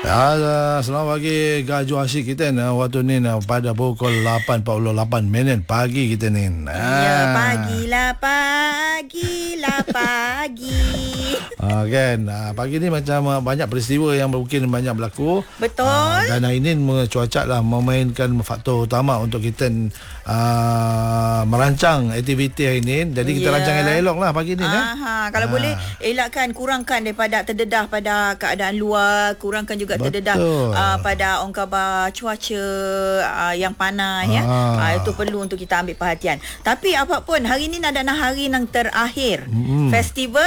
Selamat pagi Gaju Asyik kita ni waktu ni pada pukul 8.48 pagi kita ni. Ya, pagilah pagi. Kan pagi ni macam banyak peristiwa yang mungkin banyak berlaku. Betul. Dan hari ini cuaca lah memainkan faktor utama untuk kita merancang aktiviti hari ini. Jadi kita rancang elok-elok lah pagi ni. Kalau boleh elakkan, kurangkan daripada terdedah pada keadaan luar, kurangkan juga terdedah pada orang khabar cuaca yang panas ya. Itu perlu untuk kita ambil perhatian. Tapi apapun, hari ini adalah hari yang terakhir festival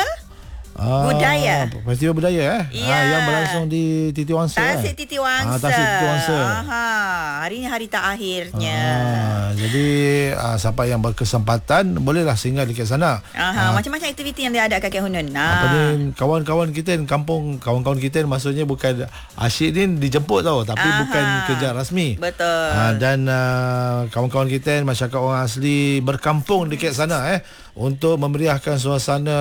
budaya. Festival budaya yang berlangsung di Titi Wangsa. Tasik Titi Wangsa. Tasik Titi Wangsa. Hari ini hari terakhirnya. Jadi siapa yang berkesempatan bolehlah singgah dekat sana. Macam-macam aktiviti yang diadakan Kak Hunun. Apa ni, kawan-kawan kita kampung, kawan-kawan kita maksudnya bukan asyik ni dijemput tau, tapi bukan kerja rasmi. Betul. Dan kawan-kawan kita masyarakat orang asli berkampung dekat sana untuk memeriahkan suasana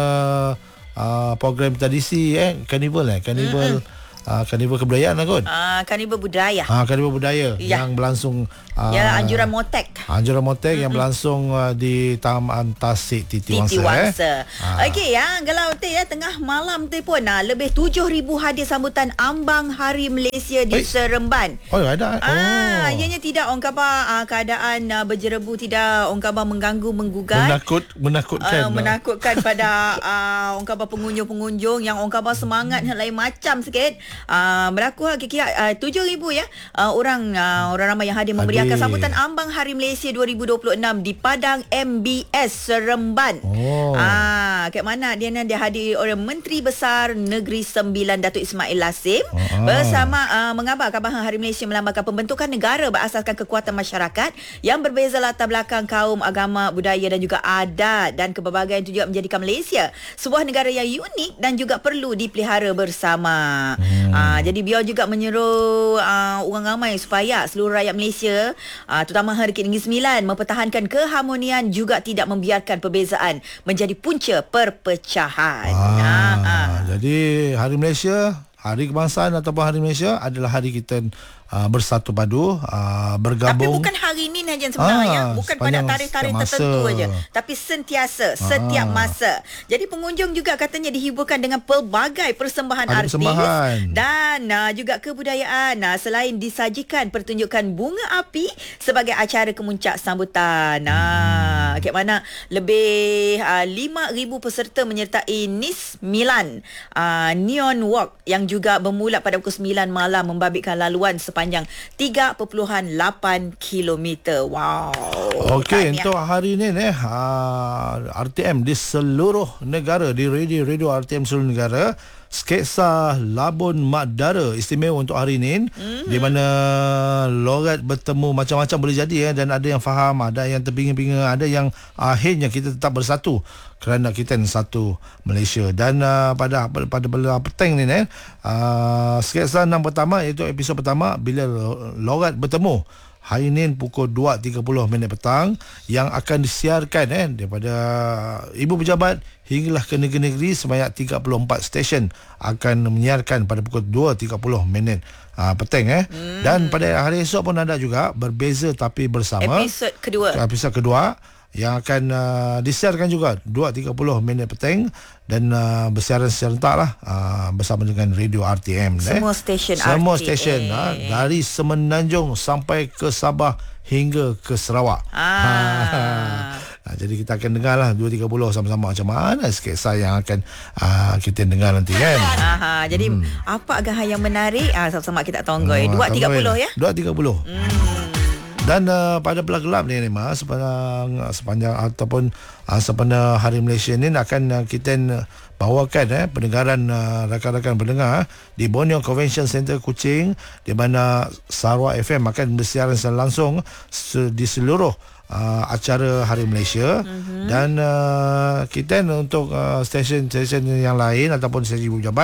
program tradisi karnival karnival kebudayaan lah kot. Karnival budaya. Karnival budaya yang berlangsung anjuran Motek. Yang berlangsung di Taman Tasik Titi Wangsa. Okey kalau tengah malam tu pun lebih 7,000 hadiah sambutan ambang Hari Malaysia di Seremban. Oh ada. Ianya tidak orang khabar keadaan berjerebu, tidak orang khabar mengganggu, menggugat. Menakutkan pada orang khabar pengunjung-pengunjung yang orang khabar semangat lain macam sikit. Berlaku kira-kira 7,000 orang ramai yang hadir memeriahkan sambutan ambang Hari Malaysia 2026 di Padang MBS Seremban. Kat mana dia hadir oleh Menteri Besar Negeri Sembilan Datuk Ismail Lassim bersama mengabar kabahan Hari Malaysia melambangkan pembentukan negara berasaskan kekuatan masyarakat yang berbeza latar belakang kaum, agama, budaya dan juga adat, dan keberbagai itu juga menjadikan Malaysia sebuah negara yang unik dan juga perlu dipelihara bersama. Jadi beliau juga menyuruh orang ramai supaya seluruh rakyat Malaysia, terutama Hari Negeri Sembilan, mempertahankan keharmonian, juga tidak membiarkan perbezaan menjadi punca perpecahan. Jadi Hari Malaysia, Hari Kebangsaan ataupun Hari Malaysia adalah hari kita bersatu padu, bergabung. Tapi bukan hari ini saja sebenarnya, bukan pada tarikh-tarikh tertentu saja, tapi sentiasa, setiap masa. Jadi pengunjung juga katanya dihiburkan dengan pelbagai persembahan artis dan juga kebudayaan. Selain disajikan pertunjukan bunga api sebagai acara kemuncak sambutan. Kat mana lebih 5,000 peserta menyertai NIS Milan Neon Walk yang juga bermula pada pukul 9 malam, membabitkan laluan sepanjang 3.8 km. Wow. Okey, untuk hari ini RTM di seluruh negara, di radio RTM seluruh negara, sketsa Labun Mak Dara istimewa untuk hari ini, di mana logat bertemu macam-macam boleh jadi dan ada yang faham, ada yang terbingung-bingung, ada yang akhirnya kita tetap bersatu kerana kita satu Malaysia. Dan pada petang ni sketsa 6 pertama, iaitu episod pertama bila logat bertemu, hari ini pukul 2.30 petang, yang akan disiarkan daripada Ibu Pejabat hinggalah ke negeri-negeri sebanyak 34 stesen akan menyiarkan pada pukul 2.30 petang Dan pada hari esok pun ada juga, berbeza tapi bersama, episod kedua yang akan disiarkan juga 2.30 petang dan bersiaran serentak lah bersama dengan radio RTM. Semua stesen dari Semenanjung sampai ke Sabah hingga ke Sarawak. Jadi kita akan dengar lah 2.30 sama-sama macam mana sketsa yang akan kita dengar nanti kan. Jadi apa agak yang menarik, sama-sama kita tunggu 2.30 ya. 2.30. Dan pada gelap ni sepanjang ataupun sepanjang Hari Malaysia ni akan kita bawakan pendengaran rakan-rakan pendengar di Borneo Convention Center Kuching, di mana Sarawak FM akan bersiaran langsung di seluruh acara Hari Malaysia. Dan kita untuk stesen-stesen yang lain ataupun stesen Ibu Pejabat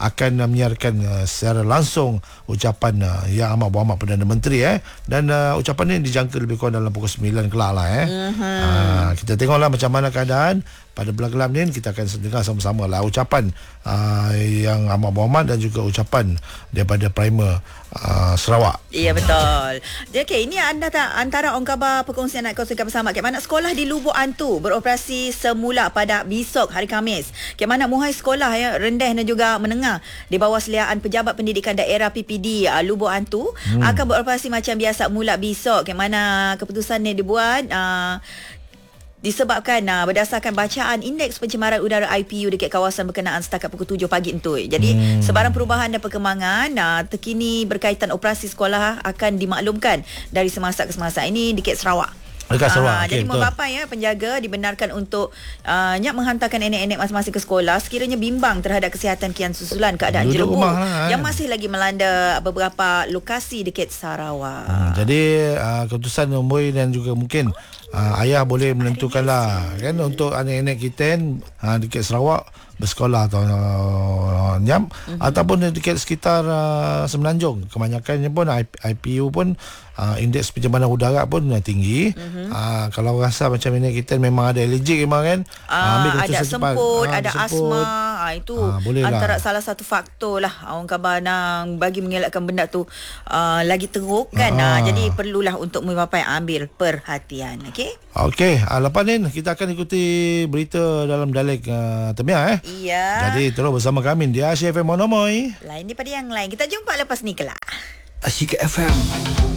akan menyiarkan secara langsung ucapan Yang Amat Berhormat Perdana Menteri dan ucapan ini dijangka lebih kurang dalam pukul 9 kelak lah kita tengoklah macam mana keadaan pada belah-belah ni. Kita akan dengar sama-sama lah ucapan Yang Amat Berhormat dan juga ucapan daripada Primer Sarawak. Ya, betul. Okey, ini antara orang khabar perkongsian nak kongsikan bersama. Kemana sekolah di Lubuk Antu beroperasi semula pada besok hari Khamis. Kemana muhai sekolah rendah dan juga menengah di bawah seliaan Pejabat Pendidikan Daerah PPD Lubuk Antu akan beroperasi macam biasa mula besok. Kemana keputusan ni dibuat disebabkan berdasarkan bacaan indeks pencemaran udara IPU dekat kawasan berkenaan setakat pukul 7 pagi itu. Jadi sebarang perubahan dan perkembangan terkini berkaitan operasi sekolah akan dimaklumkan dari semasa ke semasa. Ini dekat Sarawak. Dekat Sarawak. Jadi mak bapak penjaga dibenarkan untuk menghantarkan nenek-nenek masing-masing ke sekolah sekiranya bimbang terhadap kesihatan kian susulan keadaan jerebu yang masih lagi melanda beberapa lokasi dekat Sarawak. Jadi keputusan Umoi dan juga mungkin ayah boleh menentukanlah kan untuk anak-anak kita dekat Sarawak bersekolah atau Nyam ataupun dekat sekitar Semenanjung. Kebanyakannya pun IPU pun indeks pencemaran udara pun tinggi. Kalau rasa macam ini kita memang ada allergic memang kan, ambil ada semput, ada asma, itu antara salah satu faktor lah orang khabar nang bagi mengelakkan benda tu lagi teruk kan. Jadi perlulah untuk membapai ambil perhatian. Okey, lepas ni kita akan ikuti berita dalam dialek Temiah Iya. Jadi terus bersama kami di Asyik FM Monomoy. Lain daripada yang lain. Kita jumpa lepas ni kelak. Asyik FM.